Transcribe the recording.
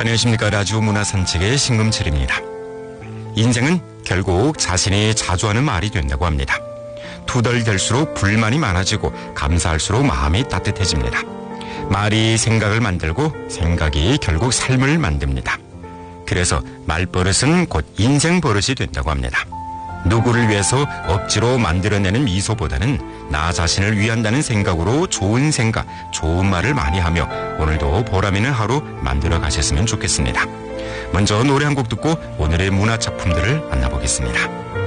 안녕하십니까. 라디오 문화산책의 신금철입니다. 인생은 결국 자신이 자주 하는 말이 된다고 합니다. 투덜댈수록 불만이 많아지고 감사할수록 마음이 따뜻해집니다. 말이 생각을 만들고 생각이 결국 삶을 만듭니다. 그래서 말버릇은 곧 인생 버릇이 된다고 합니다. 누구를 위해서 억지로 만들어내는 미소보다는 나 자신을 위한다는 생각으로 좋은 생각, 좋은 말을 많이 하며 오늘도 보람 있는 하루 만들어 가셨으면 좋겠습니다. 먼저 노래 한 곡 듣고 오늘의 문화작품들을 만나보겠습니다.